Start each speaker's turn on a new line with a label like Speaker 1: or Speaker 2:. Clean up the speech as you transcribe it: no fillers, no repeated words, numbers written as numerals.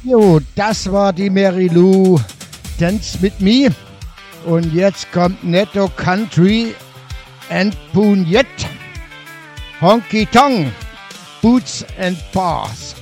Speaker 1: Jo, das war die Mary Lou, Dance with Me. Und jetzt kommt Netto Country and Punyet, Honky Tonk, Boots and Bars.